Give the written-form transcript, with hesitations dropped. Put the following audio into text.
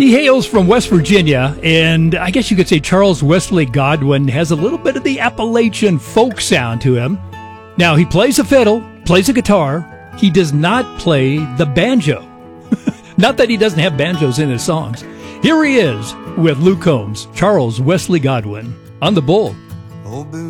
He hails from West Virginia, and I guess you could say Charles Wesley Godwin has a little bit of the Appalachian folk sound to him. Now, he plays a fiddle, plays a guitar. He does not play the banjo. Not that he doesn't have banjos in his songs. Here he is with Luke Combs, Charles Wesley Godwin, on the Bull. Oh,